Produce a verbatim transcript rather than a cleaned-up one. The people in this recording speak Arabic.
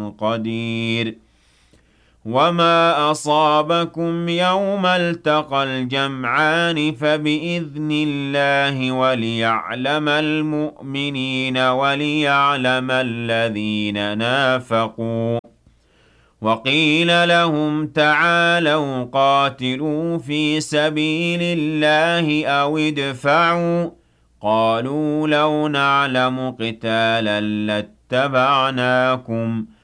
قدير وما أصابكم يوم التقى الجمعان فبإذن الله وليعلم المؤمنين وليعلم الذين نافقوا وقيل لهم تعالوا قاتلوا في سبيل الله أو ادفعوا قالوا لو نعلم قتالا لاتبعناكم